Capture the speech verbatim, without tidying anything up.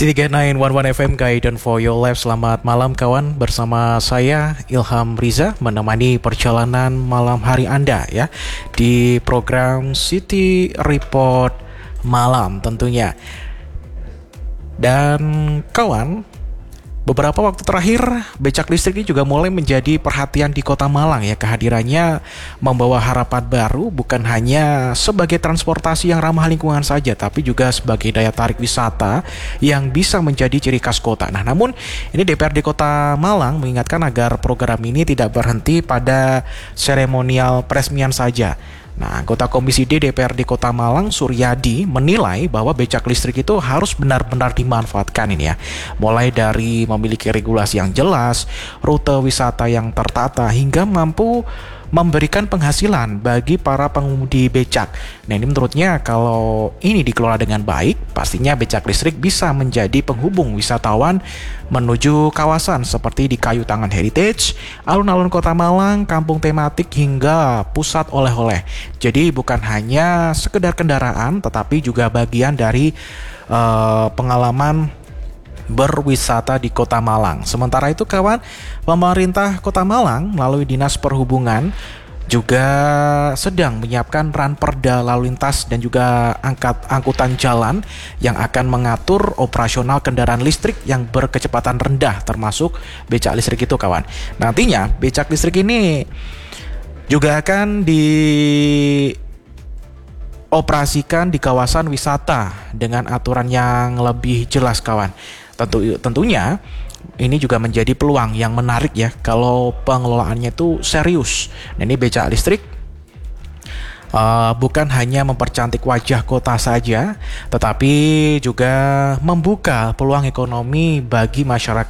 City sembilan satu satu F M Guidance for Your Life. Selamat malam kawan, bersama saya Ilham Riza menemani perjalanan malam hari Anda ya di program City Report Malam tentunya. Dan kawan, beberapa waktu terakhir becak listrik ini juga mulai menjadi perhatian di Kota Malang ya. Kehadirannya membawa harapan baru, bukan hanya sebagai transportasi yang ramah lingkungan saja, tapi juga sebagai daya tarik wisata yang bisa menjadi ciri khas kota. Nah, namun ini D P R D Kota Malang mengingatkan agar program ini tidak berhenti pada seremonial peresmian saja. Nah, anggota Komisi D D P R D Kota Malang, Suryadi, menilai bahwa becak listrik itu harus benar-benar dimanfaatkan ini ya. Mulai dari memiliki regulasi yang jelas, rute wisata yang tertata, hingga mampu memberikan penghasilan bagi para pengemudi becak. Nah, ini menurutnya kalau ini dikelola dengan baik, pastinya becak listrik bisa menjadi penghubung wisatawan menuju kawasan seperti di Kayu Tangan Heritage, alun-alun Kota Malang, kampung tematik, hingga pusat oleh-oleh. Jadi bukan hanya sekedar kendaraan, tetapi juga bagian dari uh, pengalaman berwisata di Kota Malang. Sementara itu kawan, pemerintah Kota Malang melalui Dinas Perhubungan juga sedang menyiapkan ranperda lalu lintas dan juga angkat angkutan jalan yang akan mengatur operasional kendaraan listrik yang berkecepatan rendah, termasuk becak listrik itu kawan. Nantinya becak listrik ini juga akan dioperasikan di kawasan wisata dengan aturan yang lebih jelas kawan. Tentu, tentunya ini juga menjadi peluang yang menarik ya kalau pengelolaannya itu serius. Nah, ini becak listrik uh, bukan hanya mempercantik wajah kota saja, tetapi juga membuka peluang ekonomi bagi masyarakat